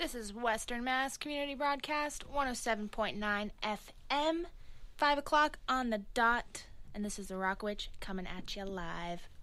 This is Western Mass Community Broadcast, 107.9 FM, 5 o'clock on the dot, and this is the Rock Witch coming at you live.